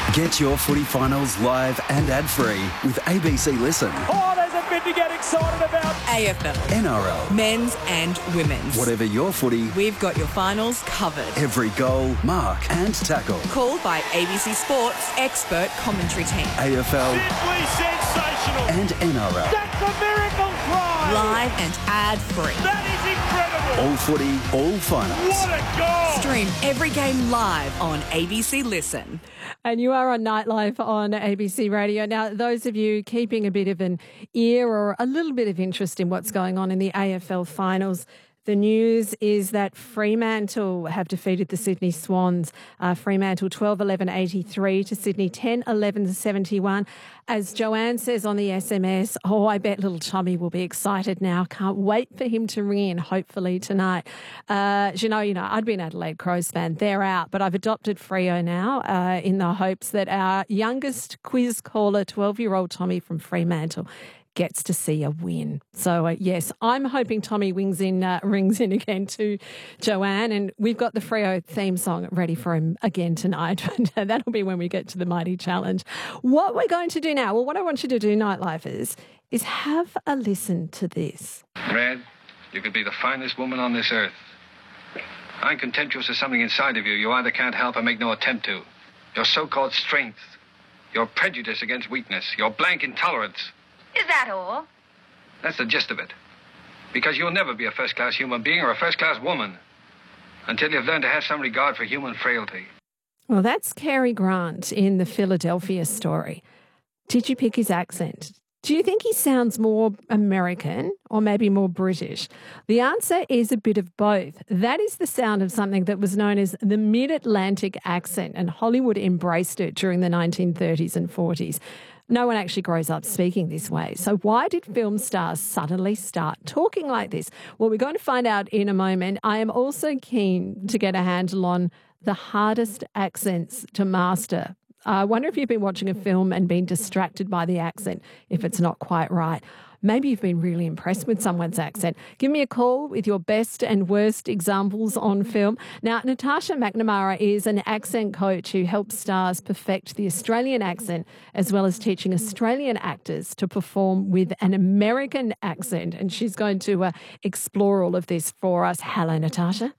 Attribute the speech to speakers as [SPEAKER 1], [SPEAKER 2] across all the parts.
[SPEAKER 1] Get your footy finals live and ad-free with ABC Listen.
[SPEAKER 2] Oh, there's a bit to get excited about.
[SPEAKER 3] AFL.
[SPEAKER 1] NRL.
[SPEAKER 3] Men's and women's.
[SPEAKER 1] Whatever your footy,
[SPEAKER 3] We've got your finals covered.
[SPEAKER 1] every goal, mark and tackle.
[SPEAKER 3] Called by ABC Sports expert commentary team.
[SPEAKER 1] AFL
[SPEAKER 2] Simply sensational.
[SPEAKER 1] and NRL.
[SPEAKER 2] That's a miracle try.
[SPEAKER 3] Live and ad-free.
[SPEAKER 2] That is incredible.
[SPEAKER 1] All footy, all finals.
[SPEAKER 2] What a goal.
[SPEAKER 3] Stream every game live on ABC Listen.
[SPEAKER 4] And you are on Nightlife on ABC Radio. Now, those of you keeping a bit of an ear or a little bit of interest in what's going on in the AFL finals, the news is that Fremantle have defeated the Sydney Swans. Fremantle 12-11-83 to Sydney 10-11-71. As Joanne says on the SMS, I bet little Tommy will be excited now. Can't wait for him to ring in, hopefully tonight. You know, I'd been an Adelaide Crows fan. They're out, but I've adopted Freo now in the hopes that our youngest quiz caller, 12-year-old Tommy from Fremantle, gets to see a win. So, yes, I'm hoping Tommy rings in again to Joanne, and we've got the Freo theme song ready for him again tonight. That'll be when we get to the Mighty Challenge. What we're going to do now, well, what I want you to do, Nightlifers, is have a listen to this.
[SPEAKER 5] Red, you could be the finest woman on this earth. I'm contemptuous of something inside of you you either can't help or make no attempt to. Your so-called strength, your prejudice against weakness, your blank intolerance.
[SPEAKER 6] Is that all?
[SPEAKER 5] That's the gist of it. Because you'll never be a first-class human being or a first-class woman until you've learned to have some regard for human frailty.
[SPEAKER 4] Well, that's Cary Grant in the Philadelphia Story. Did you pick his accent? Do you think he sounds more American or maybe more British? The answer is a bit of both. That is the sound of something that was known as the Mid-Atlantic accent, and Hollywood embraced it during the 1930s and 40s. No one actually grows up speaking this way. So why did film stars suddenly start talking like this? Well, we're going to find out in a moment. I am also keen to get a handle on the hardest accents to master. I wonder if you've been watching a film and been distracted by the accent, if it's not quite right. Maybe you've been really impressed with someone's accent. Give me a call with your best and worst examples on film. Now, Natasha McNamara is an accent coach who helps stars perfect the Australian accent, as well as teaching Australian actors to perform with an American accent. And she's going to explore all of this for us. Hello, Natasha.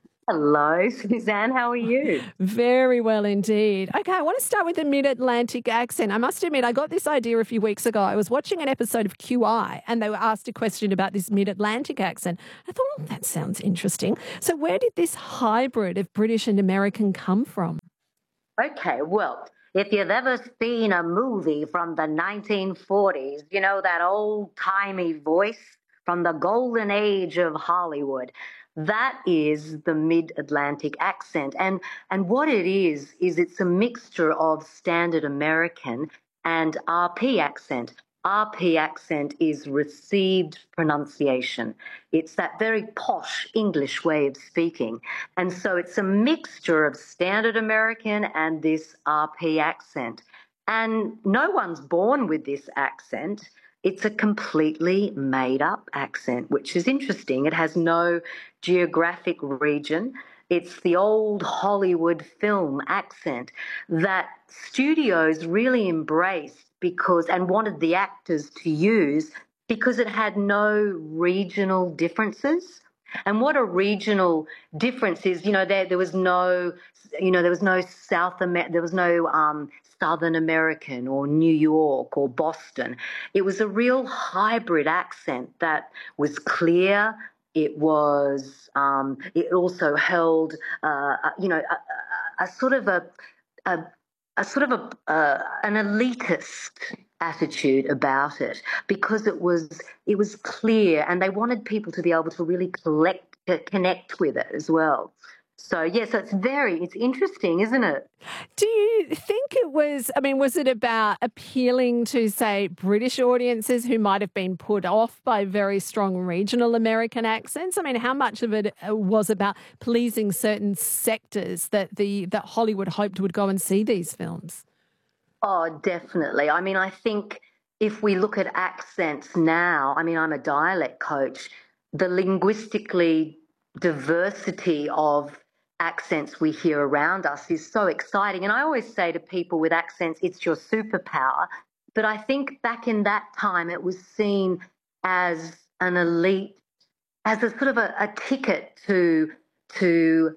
[SPEAKER 7] Hello, Suzanne. How are you?
[SPEAKER 4] Very well indeed. Okay, I want to start with the Mid-Atlantic accent. I must admit, I got this idea a few weeks ago. I was watching an episode of QI and they were asked a question about this Mid-Atlantic accent. I thought, that sounds interesting. So where did this hybrid of British and American come from?
[SPEAKER 7] Okay, well, if you've ever seen a movie from the 1940s, you know that old-timey voice from the golden age of Hollywood. That is the Mid-Atlantic accent. And what it is it's a mixture of standard American and RP accent. RP accent is received pronunciation. It's that very posh English way of speaking. And so it's a mixture of standard American and this RP accent. And no one's born with this accent. It's a completely made-up accent, which is interesting. It has no geographic region. It's the old Hollywood film accent that studios really embraced and wanted the actors to use because it had no regional differences. And what a regional difference is, there was no Southern American or New York or Boston. It was a real hybrid accent that was clear. It was. It also held, an elitist attitude about it because it was clear, and they wanted people to be able to really connect with it as well. So, yes, it's interesting, isn't it?
[SPEAKER 4] Do you think it was it about appealing to, say, British audiences who might have been put off by very strong regional American accents? I mean, how much of it was about pleasing certain sectors that Hollywood hoped would go and see these films?
[SPEAKER 7] Oh, definitely. I mean, I think if we look at accents now, I'm a dialect coach, the linguistically diversity of accents we hear around us is so exciting. And I always say to people with accents, it's your superpower. But I think back in that time, it was seen as an elite, as a sort of a ticket to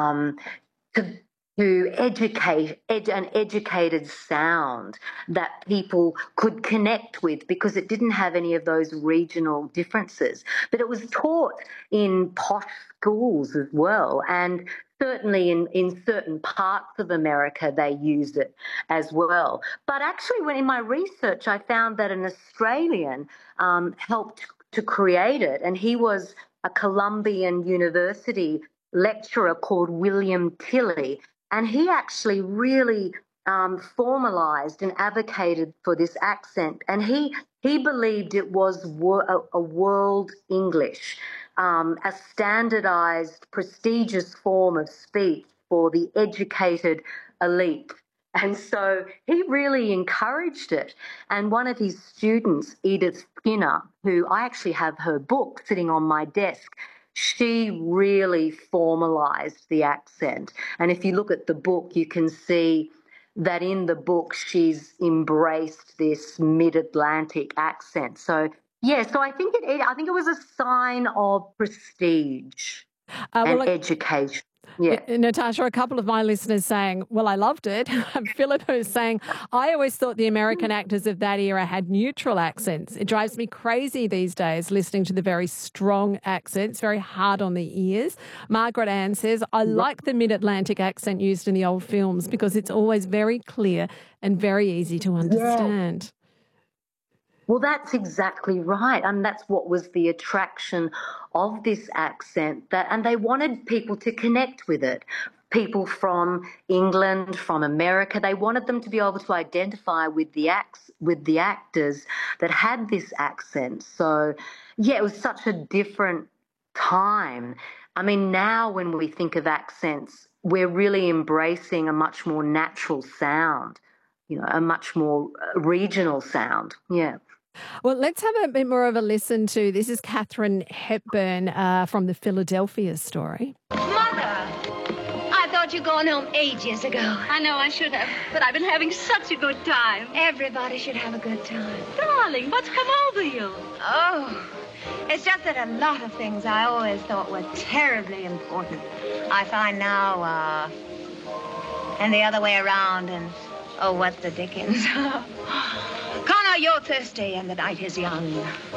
[SPEAKER 7] educate an educated sound that people could connect with, because it didn't have any of those regional differences. But it was taught in posh schools as well, and certainly in certain parts of America they used it as well. But actually, when in my research, I found that an Australian helped to create it, and he was a Columbian University lecturer called William Tilley. And he actually really formalised and advocated for this accent. And he believed it was a world English, a standardised, prestigious form of speech for the educated elite. And so he really encouraged it. And one of his students, Edith Skinner, who I actually have her book sitting on my desk, she really formalised the accent. And if you look at the book, you can see that in the book she's embraced this mid-Atlantic accent. So, yeah, so I think it was a sign of prestige and education. Yeah.
[SPEAKER 4] Natasha, a couple of my listeners saying, well, I loved it. Philip who's saying, I always thought the American actors of that era had neutral accents. It drives me crazy these days listening to the very strong accents, very hard on the ears. Margaret Ann says, I like the mid-Atlantic accent used in the old films because it's always very clear and very easy to understand.
[SPEAKER 7] Yeah. Well, that's exactly right. And that's what was the attraction of this accent, and they wanted people to connect with it. People from England, from America, they wanted them to be able to identify with the actors that had this accent. So, yeah, it was such a different time. I mean, now when we think of accents, we're really embracing a much more natural sound, a much more regional sound. Yeah.
[SPEAKER 4] Well, let's have a bit more of a listen to, this is Katharine Hepburn from the Philadelphia Story.
[SPEAKER 6] Mother, I thought you'd gone home ages ago. I know I should have, but I've been having such a good time. Everybody should have a good time. Darling, what's come over you? Oh, it's just that a lot of things I always thought were terribly important, I find now, and the other way around, and oh, what the dickens. Connor, you're thirsty and the night is young.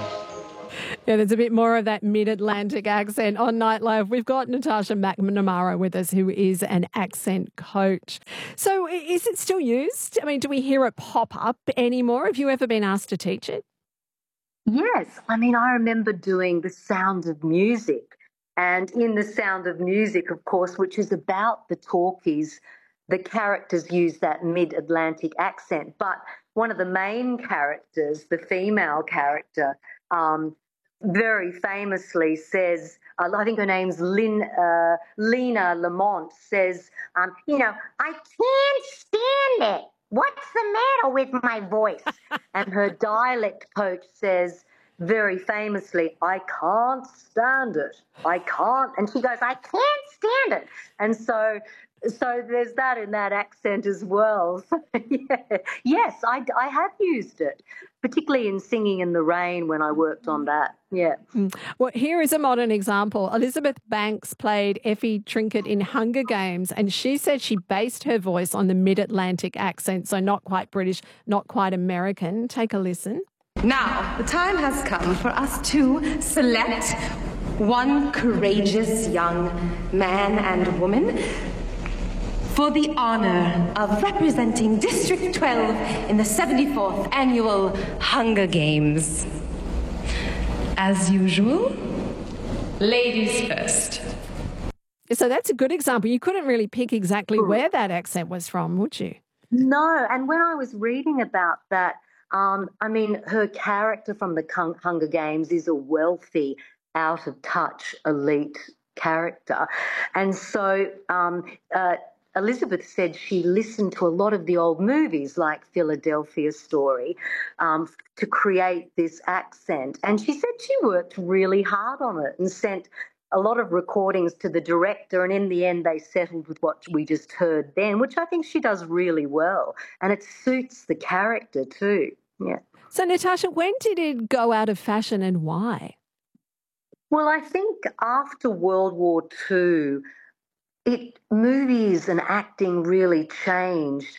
[SPEAKER 4] Yeah, there's a bit more of that mid-Atlantic accent on Nightlife. We've got Natasha McNamara with us, who is an accent coach. So is it still used? I mean, do we hear it pop up anymore? Have you ever been asked to teach it?
[SPEAKER 7] Yes. I mean, I remember doing The Sound of Music. And in The Sound of Music, of course, which is about the talkies, the characters use that mid-Atlantic accent. But one of the main characters, the female character, very famously says, I think her name's Lena Lamont, says, I can't stand it. What's the matter with my voice? And her dialect coach says, very famously, I can't stand it. I can't. And she goes, I can't stand it. And so there's that in that accent as well. So, yeah. Yes, I have used it, particularly in Singing in the Rain when I worked on that. Yeah.
[SPEAKER 4] Well, here is a modern example. Elizabeth Banks played Effie Trinket in Hunger Games, and she said she based her voice on the mid-Atlantic accent, so not quite British, not quite American. Take a listen.
[SPEAKER 8] Now, the time has come for us to select one courageous young man and woman for the honor of representing District 12 in the 74th Annual Hunger Games. As usual, ladies first.
[SPEAKER 4] So that's a good example. You couldn't really pick exactly where that accent was from, would you?
[SPEAKER 7] No, and when I was reading about that, her character from the Hunger Games is a wealthy, out-of-touch, elite character. And so Elizabeth said she listened to a lot of the old movies like Philadelphia Story to create this accent. And she said she worked really hard on it and sent a lot of recordings to the director, and in the end they settled with what we just heard then, which I think she does really well. And it suits the character too. Yeah.
[SPEAKER 4] So, Natasha, when did it go out of fashion and why?
[SPEAKER 7] Well, I think after World War II, movies and acting really changed.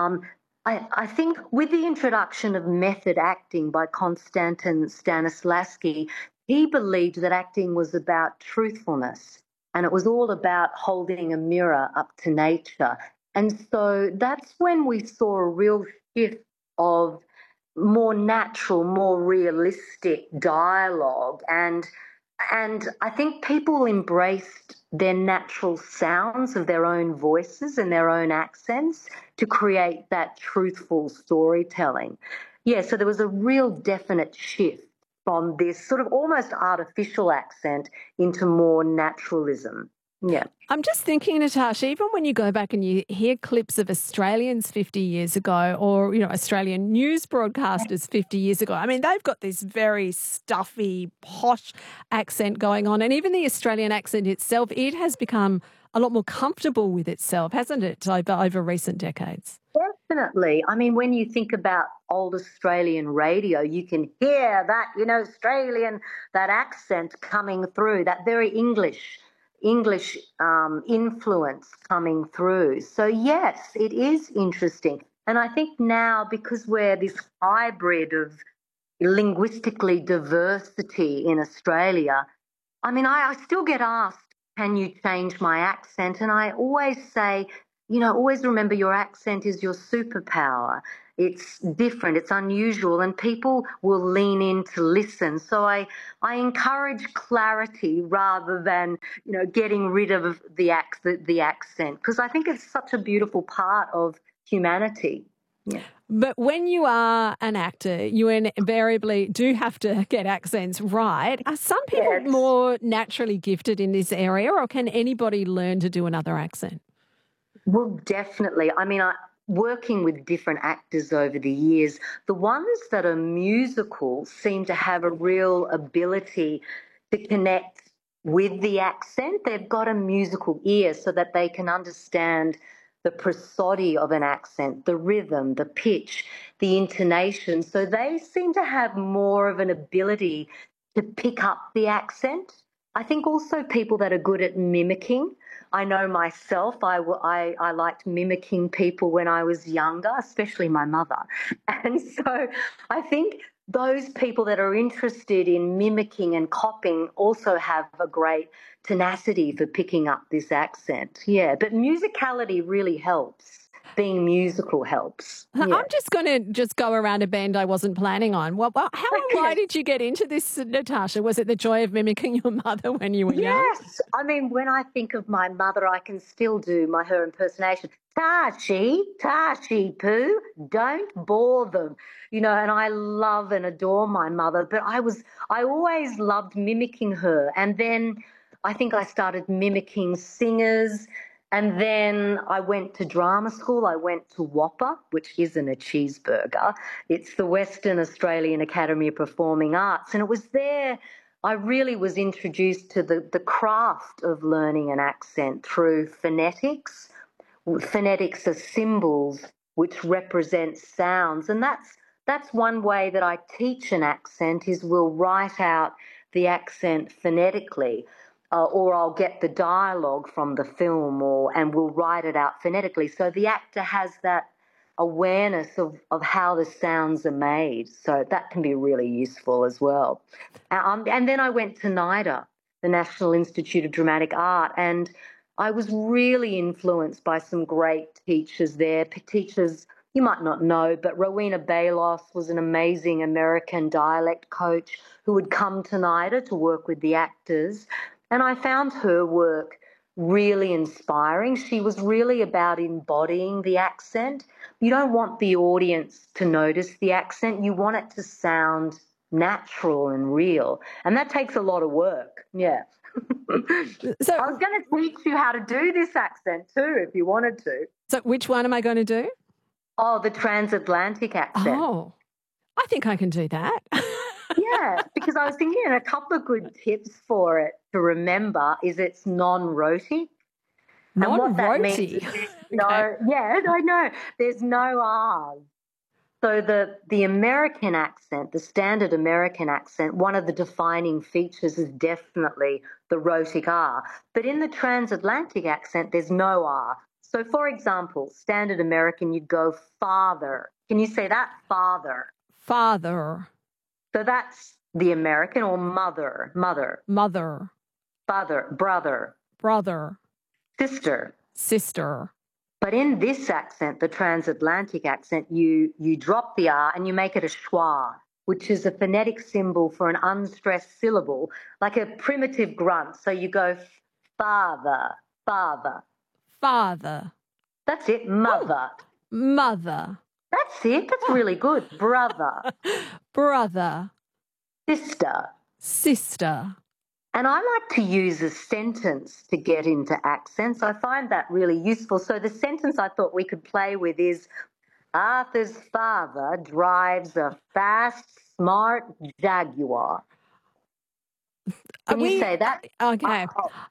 [SPEAKER 7] I think with the introduction of method acting by Konstantin Stanislavski, he believed that acting was about truthfulness, and it was all about holding a mirror up to nature. And so that's when we saw a real shift of more natural, more realistic dialogue. And I think people embraced their natural sounds of their own voices and their own accents to create that truthful storytelling. Yeah, so there was a real definite shift from this sort of almost artificial accent into more naturalism. Yeah.
[SPEAKER 4] I'm just thinking, Natasha, even when you go back and you hear clips of Australians 50 years ago or, Australian news broadcasters 50 years ago, I mean, they've got this very stuffy, posh accent going on. And even the Australian accent itself, it has become a lot more comfortable with itself, hasn't it, over recent decades?
[SPEAKER 7] Definitely. I mean, when you think about old Australian radio, you can hear that, Australian, that accent coming through, that very English influence coming through. So, yes, it is interesting. And I think now, because we're this hybrid of linguistically diversity in Australia, I mean, I still get asked, can you change my accent? And I always say, always remember your accent is your superpower. It's different, it's unusual, and people will lean in to listen. So I encourage clarity rather than, getting rid of the accent, because I think it's such a beautiful part of humanity. Yeah.
[SPEAKER 4] But when you are an actor, you invariably do have to get accents right. Are some people more naturally gifted in this area, or can anybody learn to do another accent?
[SPEAKER 7] Well, definitely. I mean, working with different actors over the years, the ones that are musical seem to have a real ability to connect with the accent. They've got a musical ear so that they can understand the prosody of an accent, the rhythm, the pitch, the intonation. So they seem to have more of an ability to pick up the accent. I think also people that are good at mimicking. I know myself, I liked mimicking people when I was younger, especially my mother. And so I think those people that are interested in mimicking and copying also have a great tenacity for picking up this accent. Yeah, but musicality really helps. Being musical helps. Yeah.
[SPEAKER 4] I'm just going to go around a bend I wasn't planning on. How and why did you get into this, Natasha? Was it the joy of mimicking your mother when you were young?
[SPEAKER 7] Yes. I mean, when I think of my mother, I can still do her impersonation. Tashi, Poo, don't bore them. And I love and adore my mother, but I always loved mimicking her. And then I think I started mimicking singers. And then I went to drama school. I went to WAAPA, which isn't a cheeseburger. It's the Western Australian Academy of Performing Arts. And it was there I really was introduced to the craft of learning an accent through phonetics. Phonetics are symbols which represent sounds. And that's one way that I teach an accent is we'll write out the accent phonetically. Or I'll get the dialogue from the film and we'll write it out phonetically. So the actor has that awareness of how the sounds are made. So that can be really useful as well. And then I went to NIDA, the National Institute of Dramatic Art, and I was really influenced by some great teachers there. Teachers you might not know, but Rowena Balos was an amazing American dialect coach who would come to NIDA to work with the actors. And I found her work really inspiring. She was really about embodying the accent. You don't want the audience to notice the accent. You want it to sound natural and real. And that takes a lot of work. Yeah. So I was going to teach you how to do this accent too, if you wanted to.
[SPEAKER 4] So which one am I going to do?
[SPEAKER 7] Oh, the transatlantic accent.
[SPEAKER 4] Oh, I think I can do that.
[SPEAKER 7] Yeah, because I was thinking a couple of good tips for it. to remember is it's non-rhotic. And what that means is I know. There's no R's. So the American accent, the standard American accent, one of the defining features is definitely the rhotic R. But in the transatlantic accent, there's no R. So, for example, standard American, you'd go father. Can you say that? Father.
[SPEAKER 4] Father.
[SPEAKER 7] So that's the American, or mother. Mother.
[SPEAKER 4] Mother.
[SPEAKER 7] Father. Brother.
[SPEAKER 4] Brother.
[SPEAKER 7] Sister.
[SPEAKER 4] Sister.
[SPEAKER 7] But in this accent, the transatlantic accent, you drop the R and you make it a schwa, which is a phonetic symbol for an unstressed syllable, like a primitive grunt. So you go father, father.
[SPEAKER 4] Father.
[SPEAKER 7] That's it. Mother.
[SPEAKER 4] Mother.
[SPEAKER 7] That's it. That's really good. Brother.
[SPEAKER 4] Brother.
[SPEAKER 7] Sister.
[SPEAKER 4] Sister.
[SPEAKER 7] And I like to use a sentence to get into accents. I find that really useful. So the sentence I thought we could play with is, Arthur's father drives a fast, smart Jaguar. Can you say that?
[SPEAKER 4] Okay.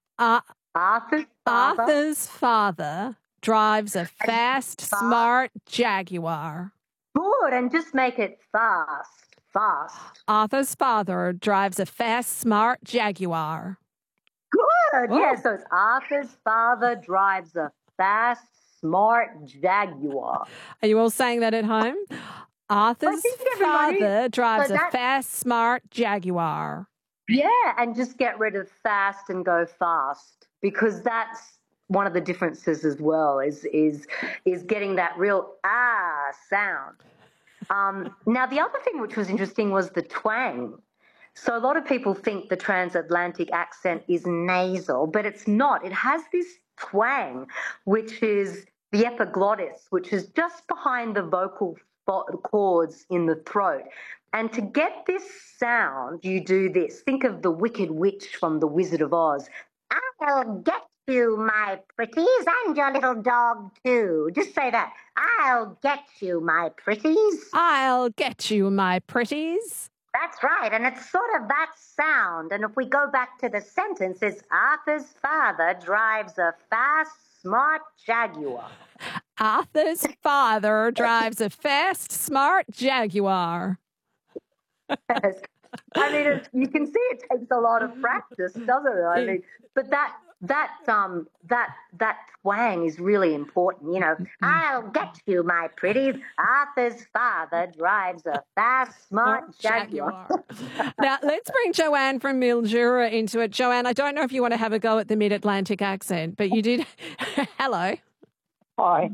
[SPEAKER 4] Arthur's father drives a fast, smart Jaguar.
[SPEAKER 7] Good, and just make it fast.
[SPEAKER 4] Arthur's father drives a fast, smart Jaguar.
[SPEAKER 7] Good. Yeah, so it's Arthur's father drives a fast, smart Jaguar.
[SPEAKER 4] Are you all saying that at home? Arthur's father drives a fast, smart Jaguar.
[SPEAKER 7] Yeah, and just get rid of fast and go fast, because that's one of the differences as well, is getting that real sound. Now, the other thing which was interesting was the twang. So a lot of people think the transatlantic accent is nasal, but it's not. It has this twang, which is the epiglottis, which is just behind the vocal cords in the throat. And to get this sound, you do this. Think of the Wicked Witch from The Wizard of Oz. I'll get you, my pretties, and your little dog, too. Just say that. I'll get you, my pretties.
[SPEAKER 4] I'll get you, my pretties.
[SPEAKER 7] That's right, and it's sort of that sound. And if we go back to the sentence, it's Arthur's father drives a fast, smart Jaguar.
[SPEAKER 4] Arthur's father drives a fast, smart Jaguar.
[SPEAKER 7] Yes. I mean, you can see it takes a lot of practice, doesn't it? I mean, but that twang is really important. You know, I'll get you, my pretties. Arthur's father drives a fast, smart Jaguar.
[SPEAKER 4] Now, let's bring Joanne from Mildura into it. Joanne, I don't know if you want to have a go at the Mid-Atlantic accent, but you did. Hello.
[SPEAKER 9] Hi.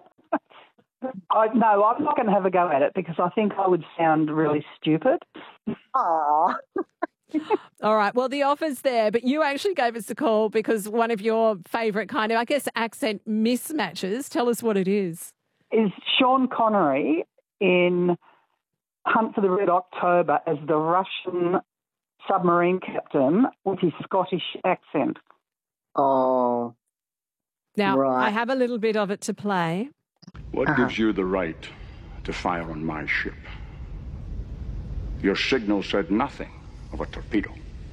[SPEAKER 9] No, I'm not going to have a go at it because I think I would sound really stupid.
[SPEAKER 7] Aww.
[SPEAKER 4] All right. Well, the offer's there, but you actually gave us a call because one of your favourite kind of, I guess, accent mismatches. Tell us what it is.
[SPEAKER 9] Is Sean Connery in Hunt for the Red October as the Russian submarine captain with his Scottish accent?
[SPEAKER 7] Oh.
[SPEAKER 4] Now,
[SPEAKER 7] right.
[SPEAKER 4] I have a little bit of it to play.
[SPEAKER 10] What gives you the right to fire on my ship? Your signal said nothing of a torpedo.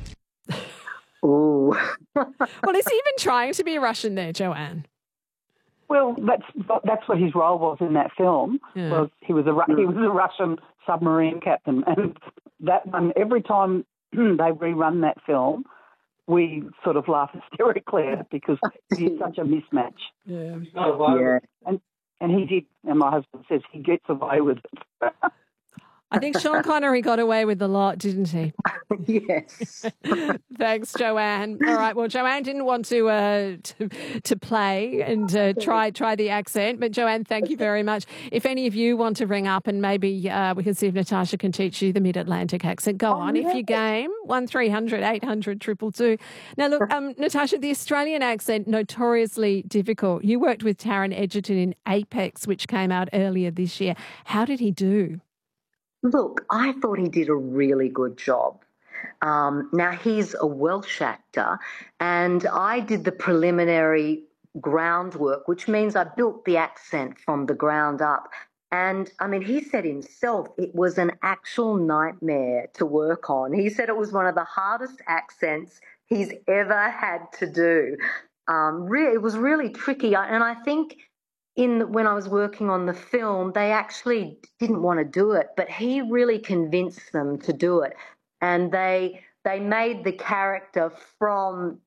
[SPEAKER 7] Ooh.
[SPEAKER 4] Well, is he even trying to be Russian there, Joanne?
[SPEAKER 9] Well, that's what his role was in that film.
[SPEAKER 4] Yeah.
[SPEAKER 9] Was he was a Russian submarine captain, and that one every time they rerun that film, we sort of laugh hysterically at it because he's such a mismatch.
[SPEAKER 4] Yeah.
[SPEAKER 9] And he did, and my husband says he gets away with it.
[SPEAKER 4] I think Sean Connery got away with a lot, didn't he?
[SPEAKER 7] Yes.
[SPEAKER 4] Thanks, Joanne. All right. Well, Joanne didn't want to play and try the accent, but Joanne, thank you very much. If any of you want to ring up and maybe we can see if Natasha can teach you the Mid-Atlantic accent, go on. If you game 1300 800 222. Now, look, Natasha, the Australian accent notoriously difficult. You worked with Taron Egerton in Apex, which came out earlier this year. How did he do?
[SPEAKER 7] Look, I thought he did a really good job. Now, he's a Welsh actor, and I did the preliminary groundwork, which means I built the accent from the ground up. And, I mean, he said himself it was an actual nightmare to work on. He said it was one of the hardest accents he's ever had to do. It was really tricky, and I think when I was working on the film, they actually didn't want to do it, but he really convinced them to do it, and they made the character from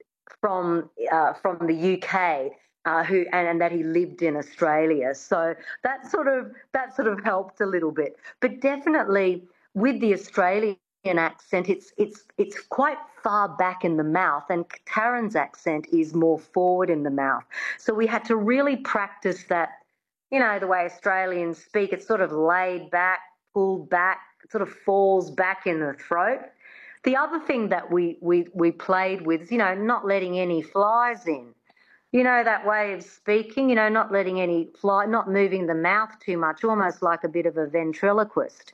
[SPEAKER 7] the UK. And that he lived in Australia, so that sort of helped a little bit. But definitely with the Australian accent, it's quite far back in the mouth, and Taran's accent is more forward in the mouth. So we had to really practice that. You know, the way Australians speak, it's sort of laid back, pulled back, it sort of falls back in the throat. The other thing that we played with is, not letting any flies in. That way of speaking, not letting any fly, not moving the mouth too much, almost like a bit of a ventriloquist.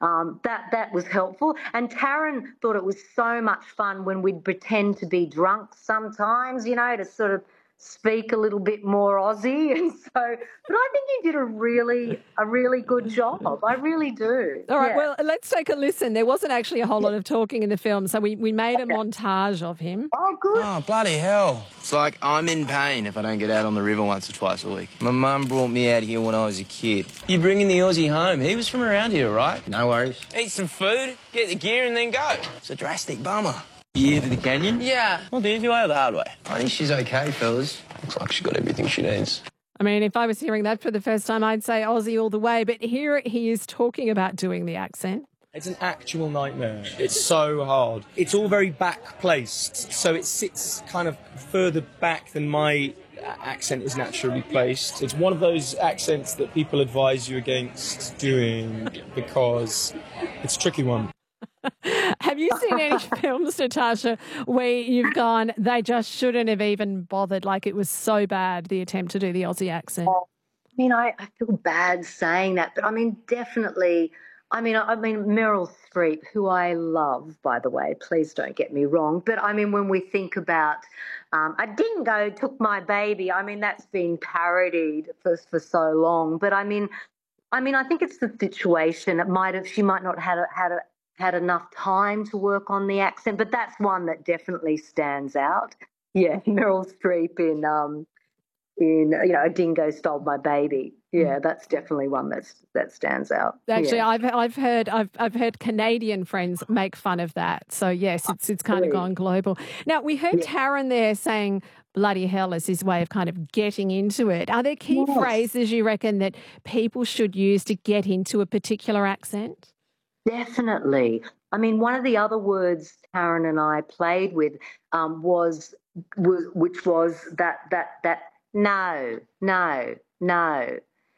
[SPEAKER 7] That was helpful. And Taran thought it was so much fun when we'd pretend to be drunk sometimes, to sort of speak a little bit more Aussie. And so, but I think he did a really good job. I really do.
[SPEAKER 4] All right, well, let's take a listen. There wasn't actually a whole lot of talking in the film, so we made a montage of him.
[SPEAKER 7] Oh, good.
[SPEAKER 11] Oh, bloody hell. It's like I'm in pain if I don't get out on the river once or twice a week. My mum brought me out here when I was a kid. You're bringing the Aussie home. He was from around here, right? No worries. Eat some food, get the gear and then go. It's a drastic bummer. You here to the canyon? Yeah. Well, the easy way or the hard way? I think she's okay, fellas. Looks like she's got everything she needs.
[SPEAKER 4] I mean, if I was hearing that for the first time, I'd say Aussie all the way. But here he is talking about doing the accent.
[SPEAKER 12] It's an actual nightmare. It's so hard. It's all very back-placed, so it sits kind of further back than my accent is naturally placed. It's one of those accents that people advise you against doing because it's a tricky one.
[SPEAKER 4] Have you seen any films, Natasha, where you've gone, they just shouldn't have even bothered, like it was so bad, the attempt to do the Aussie accent?
[SPEAKER 7] I mean, I feel bad saying that, but I mean, definitely, I mean, Meryl Streep, who I love, by the way, please don't get me wrong, but I mean, when we think about a dingo took my baby, I mean, that's been parodied for so long, but I mean, I think it's the situation. She might not have had enough time to work on the accent, but that's one that definitely stands out. Yeah, Meryl Streep in A Dingo Stole My Baby. Yeah, that's definitely one that stands out.
[SPEAKER 4] Actually,
[SPEAKER 7] yeah.
[SPEAKER 4] I've heard Canadian friends make fun of that. So yes, it's kind of gone global. Now we heard Taran there saying bloody hell as his way of kind of getting into it. Are there key phrases you reckon that people should use to get into a particular accent?
[SPEAKER 7] Definitely. I mean, one of the other words Taran and I played with which was that no.